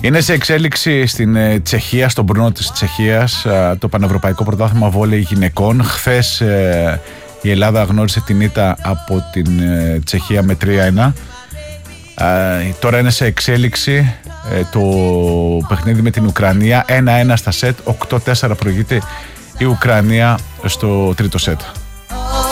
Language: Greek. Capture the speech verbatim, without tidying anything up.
Είναι σε εξέλιξη στην ε, Τσεχία, στον Μπρούνο της Τσεχίας, ε, το Πανευρωπαϊκό Πρωτάθλημα Βόλεϊ Γυναικών. Χθες ε, η Ελλάδα γνώρισε την ήττα από την ε, Τσεχία με τρία ένα. Ε, τώρα είναι σε εξέλιξη ε, το παιχνίδι με την Ουκρανία. ένα ένα στα σετ, οκτώ τέσσερα προηγείται η Ουκρανία στο τρίτο σετ.